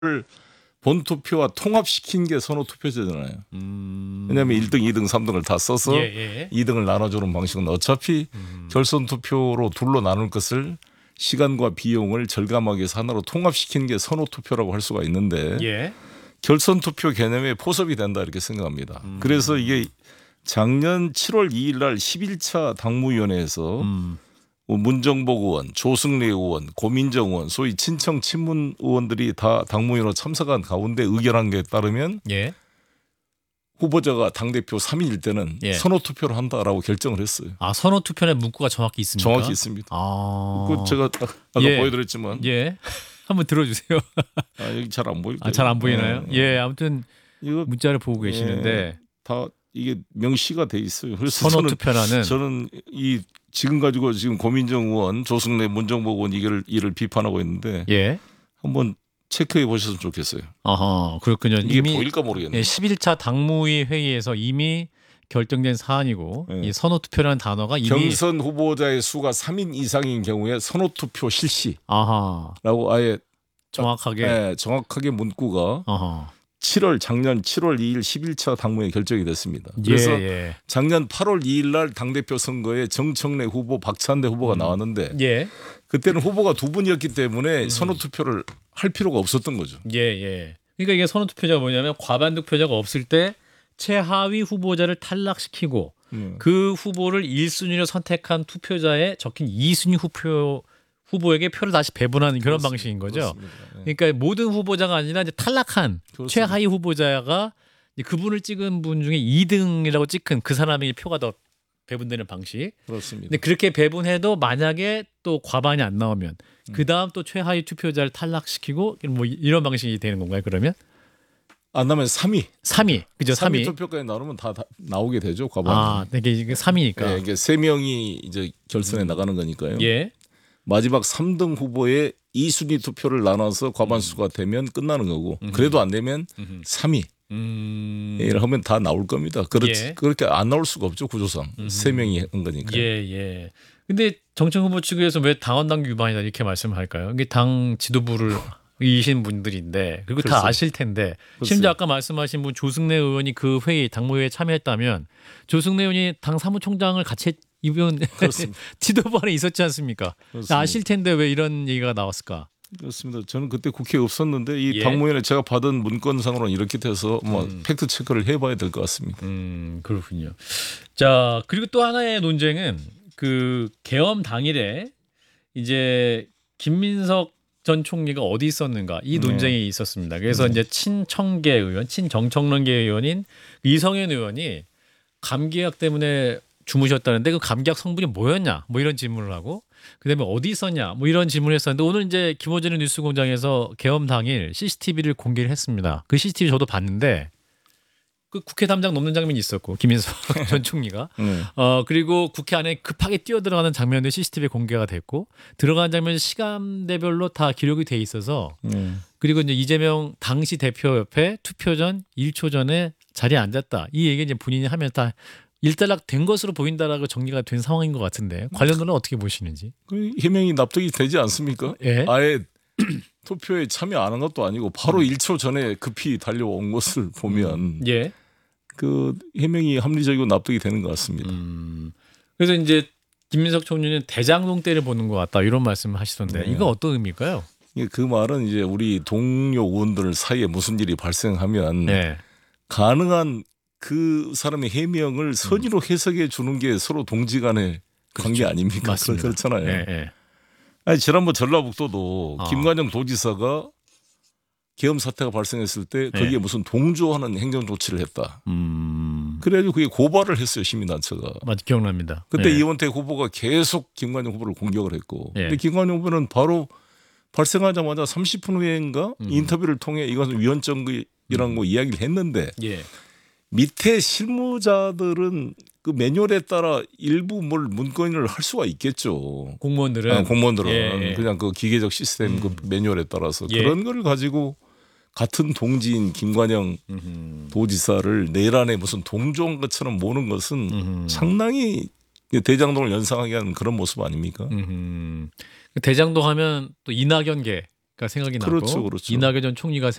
본투표와 통합시킨 게 선호투표제잖아요. 왜냐하면 1등, 2등, 3등을 다 써서 2등을 나눠주는 방식은 어차피 결선투표로 둘로 나눌 것을 시간과 비용을 절감하기 위해서 하나로 통합시킨 게 선호투표라고 할 수가 있는데 결선투표 개념에 포섭이 된다 이렇게 생각합니다. 그래서 이게 작년 7월 2일 날 11차 당무위원회에서 문정복 의원, 조승래 의원, 고민정 의원, 소위 친청 친문 의원들이 다 당무위원으로 참석한 가운데 의결한 게 따르면 후보자가 당대표 3인일 때는 선호투표를 한다라고 결정을 했어요. 아, 선호투표의 문구가 정확히 있습니까? 정확히 있습니다. 그 제가 아까 보여드렸지만 한번 들어주세요. 여기 잘 안 보일까요? 잘 안 보이나요? 아무튼 이거 문자를 보고 계시는데 다 이게 명시가 돼 있어요. 그래서 선호투표라는 저는 이 지금 가지고 지금 고민정 의원, 조승래, 문정복 의원 이를 비판하고 있는데 한번 체크해 보셨으면 좋겠어요. 그렇군요. 이게 이미 보일까 모르겠네요. 11차 당무위 회의에서 이미 결정된 사안이고 이 선호투표라는 단어가 이미 경선 후보자의 수가 3인 이상인 경우에 선호투표 실시라고 아예 정확하게 문구가 작년 7월 2일 11차 당무에 결정이 됐습니다. 그래서 작년 8월 2일 날 당대표 선거에 정청래 후보, 박찬대 후보가 나왔는데 그때는 후보가 두 분이었기 때문에 선호투표를 할 필요가 없었던 거죠. 그러니까 이게 선호투표자가 뭐냐면 과반 득표자가 없을 때 최하위 후보자를 탈락시키고 그 후보를 1순위로 선택한 투표자에 적힌 2순위 후보에게 표를 다시 배분하는 그런 방식인 거죠. 그러니까 모든 후보자가 아니라 이제 탈락한 최하위 후보자가 이제 그분을 찍은 분 중에 2등이라고 찍은 그 사람에게 표가 더 배분되는 방식. 그렇습니다. 근데 그렇게 배분해도 만약에 또 과반이 안 나오면 그 다음 또 최하위 투표자를 탈락시키고 뭐 이런 방식이 되는 건가요? 그러면 안 나면 3위. 그죠? 3위 투표까지 나오면 다 나오게 되죠. 과반. 이게 3위니까. 이게 3명이 이제 결선에 나가는 거니까요. 마지막 3등 후보의 2순위 투표를 나눠서 과반수가 되면 끝나는 거고 그래도 안 되면 3위 하면 다 나올 겁니다. 그렇게 안 나올 수가 없죠. 구조상 3명이 한 거니까. 근데 정청 후보 측에서 왜 당원당규 위반이다 이렇게 말씀할까요? 이게 당 지도부를 이신 분들인데 그리고 다 아실 텐데 심지어 아까 말씀하신 분 조승래 의원이 그 회의 당무회에 참여했다면 조승래 의원이 당 사무총장을 같이 이분 지도부 안에 있었지 않습니까? 아실 텐데 왜 이런 얘기가 나왔을까? 그렇습니다. 저는 그때 국회에 없었는데 이 당무위원회 제가 받은 문건상으로는 이렇게 돼서 뭐 팩트 체크를 해봐야 될 것 같습니다. 그렇군요. 자, 그리고 또 하나의 논쟁은 그 계엄 당일에 이제 김민석 전 총리가 어디 있었는가 이 논쟁이 있었습니다. 그래서 이제 친청계 의원, 친정청론계 의원인 이성현 의원이 감기약 때문에 주무셨다는데 그 감기약 성분이 뭐였냐 뭐 이런 질문을 하고 그다음에 어디 있었냐 뭐 이런 질문을 했었는데 오늘 이제 김어준의 뉴스공장에서 계엄 당일 CCTV를 공개를 했습니다. 그 CCTV 저도 봤는데 그 국회 담장 넘는 장면이 있었고 김인석 전 총리가 그리고 국회 안에 급하게 뛰어들어가는 장면도 CCTV에 공개가 됐고 들어가는 장면이 시간대별로 다 기록이 돼 있어서 그리고 이제 이재명 당시 대표 옆에 투표 전 1초 전에 자리에 앉았다 이 얘기 이제 본인이 하면 다 일단락 된 것으로 보인다라고 정리가 된 상황인 것 같은데 관련론은 어떻게 보시는지? 그 해명이 납득이 되지 않습니까? 아예 투표에 참여 안 한 것도 아니고 바로 1초 전에 급히 달려온 것을 보면 그 해명이 합리적이고 납득이 되는 것 같습니다. 그래서 이제 김민석 총리는 대장동 때를 보는 것 같다 이런 말씀을 하시던데 이거 어떤 의미일까요? 그 말은 이제 우리 동료 의원들 사이에 무슨 일이 발생하면 가능한 그 사람의 해명을 선의로 해석해 주는 게 서로 동지 간의 관계 아닙니까? 맞습니다. 그렇잖아요. 아니, 지난번 전라북도도 김관영 도지사가 계엄 사태가 발생했을 때 거기에 무슨 동조하는 행정 조치를 했다. 그래가지고 그게 고발을 했어요. 시민단체가. 맞아, 기억납니다. 그때 이원택 후보가 계속 김관영 후보를 공격을 했고 근데 김관영 후보는 바로 발생하자마자 30분 후인가 인터뷰를 통해 이것은 위헌적이라는 거 이야기를 했는데 밑에 실무자들은 그 매뉴얼에 따라 일부 문건을 할 수가 있겠죠. 공무원들은 그냥 그 기계적 시스템 그 매뉴얼에 따라서 그런 거를 가지고 같은 동지인 김관영 도지사를 내란에 무슨 동조한 것처럼 모는 것은 상당히 대장동을 연상하게 하는 그런 모습 아닙니까? 대장동 하면 또 이낙연계 생각이 나고 그렇죠, 그렇죠. 이낙연 전 총리가